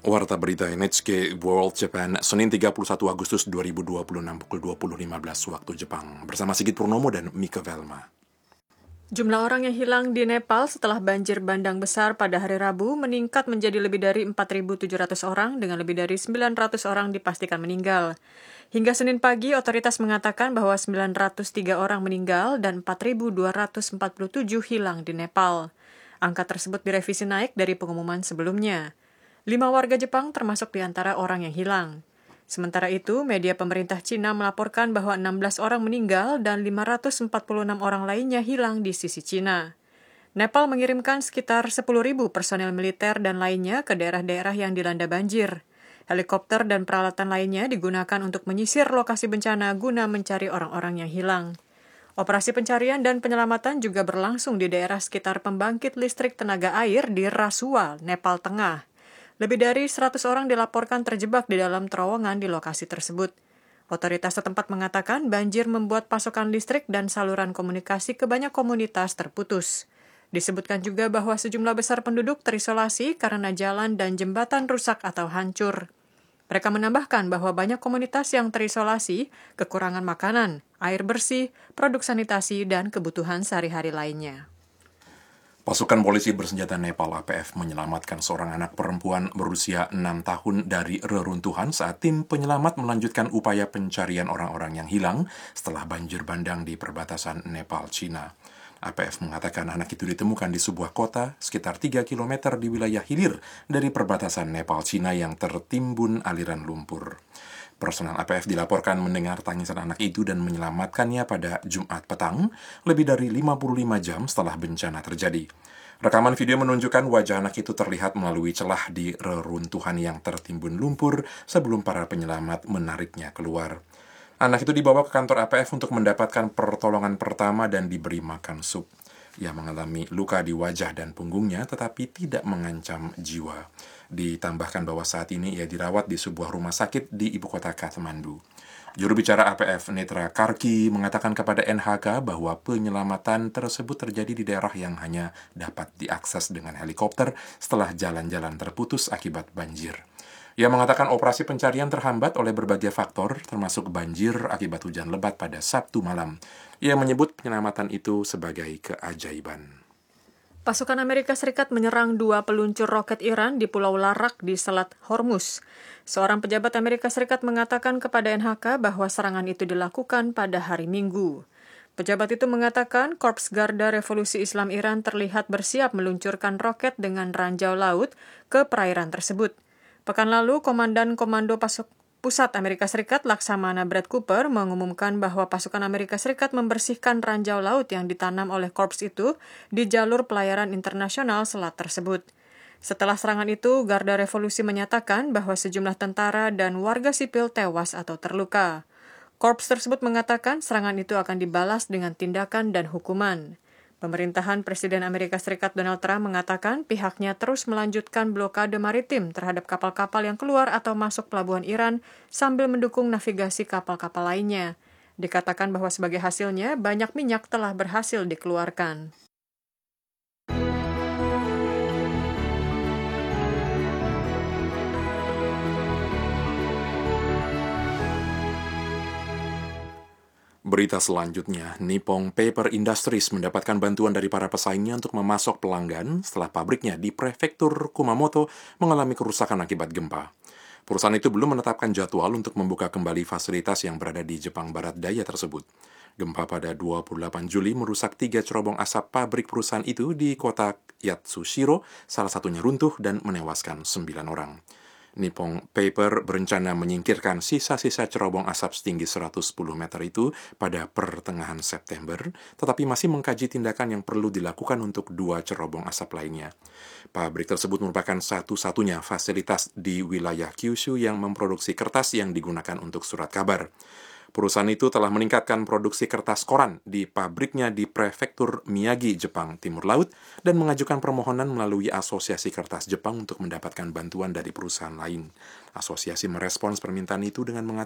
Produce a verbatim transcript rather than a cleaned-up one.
Warta Berita N H K World Japan, Senin tiga puluh satu Agustus dua ribu dua puluh enam pukul dua puluh lima belas waktu Jepang. Bersama Sigit Purnomo dan Mika Velma. Jumlah orang yang hilang di Nepal setelah banjir bandang besar pada hari Rabu meningkat menjadi lebih dari empat ribu tujuh ratus orang dengan lebih dari sembilan ratus orang dipastikan meninggal. Hingga Senin pagi, otoritas mengatakan bahwa sembilan ratus tiga orang meninggal dan empat ribu dua ratus empat puluh tujuh hilang di Nepal. Angka tersebut direvisi naik dari pengumuman sebelumnya. Lima warga Jepang termasuk di antara orang yang hilang. Sementara itu, media pemerintah Cina melaporkan bahwa enam belas orang meninggal dan lima ratus empat puluh enam orang lainnya hilang di sisi Cina. Nepal mengirimkan sekitar sepuluh ribu personel militer dan lainnya ke daerah-daerah yang dilanda banjir. Helikopter dan peralatan lainnya digunakan untuk menyisir lokasi bencana guna mencari orang-orang yang hilang. Operasi pencarian dan penyelamatan juga berlangsung di daerah sekitar pembangkit listrik tenaga air di Rasuwa, Nepal Tengah. Lebih dari seratus orang dilaporkan terjebak di dalam terowongan di lokasi tersebut. Otoritas setempat mengatakan banjir membuat pasokan listrik dan saluran komunikasi ke banyak komunitas terputus. Disebutkan juga bahwa sejumlah besar penduduk terisolasi karena jalan dan jembatan rusak atau hancur. Mereka menambahkan bahwa banyak komunitas yang terisolasi kekurangan makanan, air bersih, produk sanitasi, dan kebutuhan sehari-hari lainnya. Pasukan polisi bersenjata Nepal A P F menyelamatkan seorang anak perempuan berusia enam tahun dari reruntuhan saat tim penyelamat melanjutkan upaya pencarian orang-orang yang hilang setelah banjir bandang di perbatasan Nepal-Cina. A P F mengatakan anak itu ditemukan di sebuah kota sekitar tiga kilometer di wilayah hilir dari perbatasan Nepal-Cina yang tertimbun aliran lumpur. Personel A P F dilaporkan mendengar tangisan anak itu dan menyelamatkannya pada Jumat petang, lebih dari lima puluh lima jam setelah bencana terjadi. Rekaman video menunjukkan wajah anak itu terlihat melalui celah di reruntuhan yang tertimbun lumpur sebelum para penyelamat menariknya keluar. Anak itu dibawa ke kantor A P F untuk mendapatkan pertolongan pertama dan diberi makan sup. Ia mengalami luka di wajah dan punggungnya tetapi tidak mengancam jiwa. Ditambahkan bahwa saat ini ia dirawat di sebuah rumah sakit di ibu kota Kathmandu. Juru bicara A P F Netra Karki mengatakan kepada N H K bahwa penyelamatan tersebut terjadi di daerah yang hanya dapat diakses dengan helikopter setelah jalan-jalan terputus akibat banjir. Ia mengatakan operasi pencarian terhambat oleh berbagai faktor, termasuk banjir akibat hujan lebat pada Sabtu malam. Ia menyebut penyelamatan itu sebagai keajaiban. Pasukan Amerika Serikat menyerang dua peluncur roket Iran di Pulau Larak di Selat Hormuz. Seorang pejabat Amerika Serikat mengatakan kepada N H K bahwa serangan itu dilakukan pada hari Minggu. Pejabat itu mengatakan Korps Garda Revolusi Islam Iran terlihat bersiap meluncurkan roket dengan ranjau laut ke perairan tersebut. Pekan lalu, Komandan Komando Pasuk Pusat Amerika Serikat Laksamana Brad Cooper mengumumkan bahwa pasukan Amerika Serikat membersihkan ranjau laut yang ditanam oleh korps itu di jalur pelayaran internasional selat tersebut. Setelah serangan itu, Garda Revolusi menyatakan bahwa sejumlah tentara dan warga sipil tewas atau terluka. Korps tersebut mengatakan serangan itu akan dibalas dengan tindakan dan hukuman. Pemerintahan Presiden Amerika Serikat Donald Trump mengatakan pihaknya terus melanjutkan blokade maritim terhadap kapal-kapal yang keluar atau masuk pelabuhan Iran sambil mendukung navigasi kapal-kapal lainnya. Dikatakan bahwa sebagai hasilnya banyak minyak telah berhasil dikeluarkan. Berita selanjutnya, Nippon Paper Industries mendapatkan bantuan dari para pesaingnya untuk memasok pelanggan setelah pabriknya di prefektur Kumamoto mengalami kerusakan akibat gempa. Perusahaan itu belum menetapkan jadwal untuk membuka kembali fasilitas yang berada di Jepang Barat Daya tersebut. Gempa pada dua puluh delapan Juli merusak tiga cerobong asap pabrik perusahaan itu di kota Yatsushiro, salah satunya runtuh dan menewaskan sembilan orang. Nippon Paper berencana menyingkirkan sisa-sisa cerobong asap setinggi seratus sepuluh meter itu pada pertengahan September, tetapi masih mengkaji tindakan yang perlu dilakukan untuk dua cerobong asap lainnya. Pabrik tersebut merupakan satu-satunya fasilitas di wilayah Kyushu yang memproduksi kertas yang digunakan untuk surat kabar. Perusahaan itu telah meningkatkan produksi kertas koran di pabriknya di prefektur Miyagi, Jepang Timur Laut, dan mengajukan permohonan melalui Asosiasi Kertas Jepang untuk mendapatkan bantuan dari perusahaan lain. Asosiasi merespons permintaan itu dengan mengatakan